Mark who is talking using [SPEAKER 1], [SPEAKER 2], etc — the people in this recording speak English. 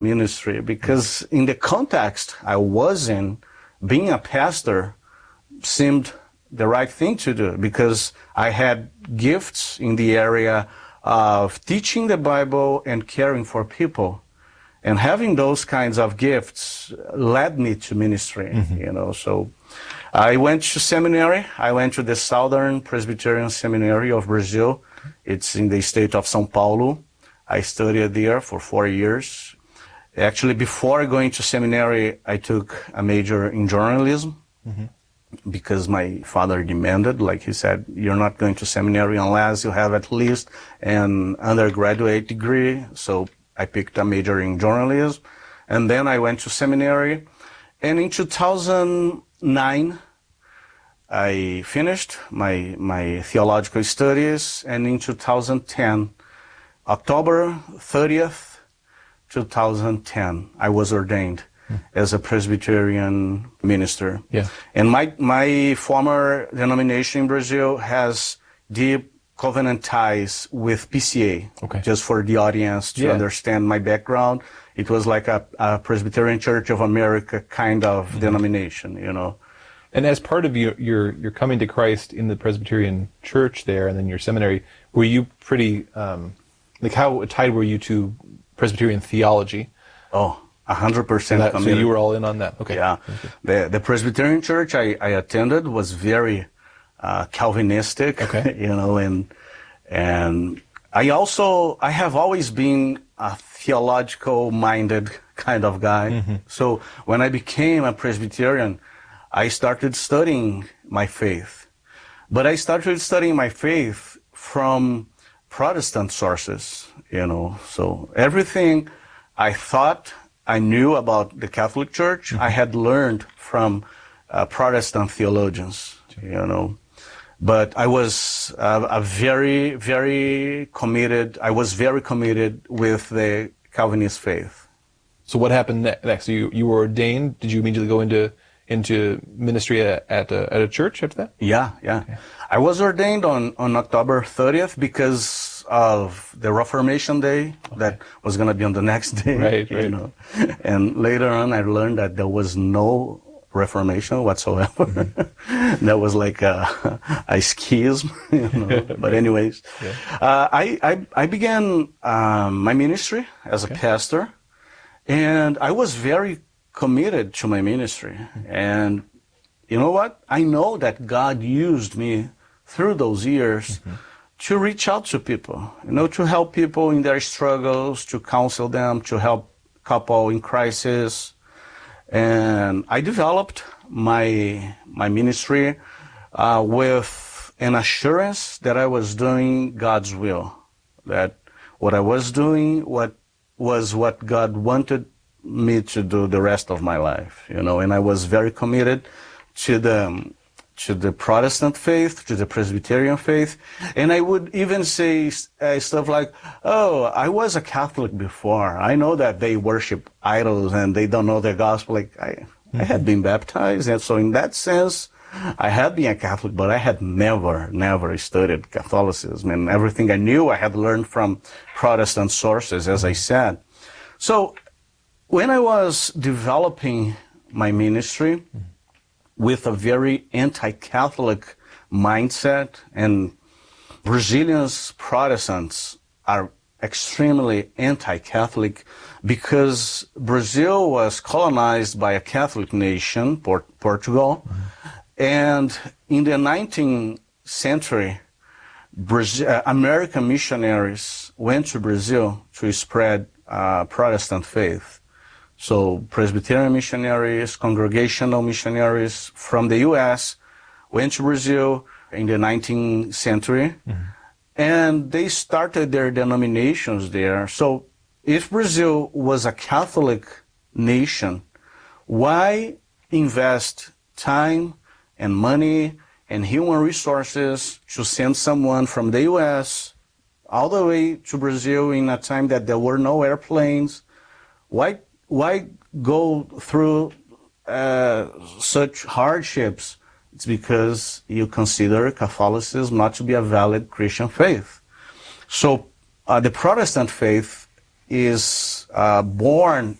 [SPEAKER 1] ministry, because in the context I was in, being a pastor seemed the right thing to do, because I had gifts in the area of teaching the Bible and caring for people. And having those kinds of gifts led me to ministry, So I went to seminary. I went to the Southern Presbyterian Seminary of Brazil. It's in the state of São Paulo. I studied there for 4 years. Actually, before going to seminary, I took a major in journalism because my father demanded, like he said, you're not going to seminary unless you have at least an undergraduate degree. So I picked a major in journalism, and then I went to seminary. And in 2009, I finished my theological studies, and in 2010, October 30th, 2010, I was ordained as a Presbyterian minister.
[SPEAKER 2] Yeah.
[SPEAKER 1] And my former denomination in Brazil has deep covenant ties with PCA.
[SPEAKER 2] Okay.
[SPEAKER 1] Just for the audience to understand my background, it was like a Presbyterian Church of America kind of denomination,
[SPEAKER 2] And as part of your coming to Christ in the Presbyterian Church there, and then your seminary, were you pretty, how tied were you to Presbyterian theology?
[SPEAKER 1] Oh, 100% committed.
[SPEAKER 2] So you were all in on that? Okay.
[SPEAKER 1] Yeah. The Presbyterian Church I attended was very Calvinistic, and I have always been a theological-minded kind of guy. So when I became a Presbyterian, I started studying my faith. But I started studying my faith from Protestant sources, So everything I thought I knew about the Catholic Church, I had learned from Protestant theologians, But I was very, very committed. I was very committed with the Calvinist faith.
[SPEAKER 2] So what happened next? So you were ordained. Did you immediately go into ministry at a church after that?
[SPEAKER 1] Yeah. Okay. I was ordained on October 30th because of the Reformation Day that was going to be on the next day.
[SPEAKER 2] Right.
[SPEAKER 1] And later on, I learned that there was no Reformation whatsoever. That was like a schism, But anyways, I began my ministry as a pastor, and I was very committed to my ministry. And you know what? I know that God used me through those years to reach out to people, to help people in their struggles, to counsel them, to help couple in crisis. And I developed my ministry with an assurance that I was doing God's will, that what I was doing was what God wanted me to do the rest of my life, and I was very committed to the Protestant faith, to the Presbyterian faith, and I would even say stuff like, oh, I was a Catholic before. I know that they worship idols and they don't know the gospel. Like I had been baptized, and so in that sense, I had been a Catholic, but I had never studied Catholicism, and everything I knew I had learned from Protestant sources, as I said. So when I was developing my ministry with a very anti-Catholic mindset, and Brazilians, Protestants are extremely anti-Catholic because Brazil was colonized by a Catholic nation, Portugal, and in the 19th century, American missionaries went to Brazil to spread Protestant faith. So Presbyterian missionaries, Congregational missionaries from the U.S. went to Brazil in the 19th century, and they started their denominations there. So if Brazil was a Catholic nation, why invest time and money and human resources to send someone from the U.S. all the way to Brazil in a time that there were no airplanes? Why go through such hardships? It's because you consider Catholicism not to be a valid Christian faith. So the Protestant faith is born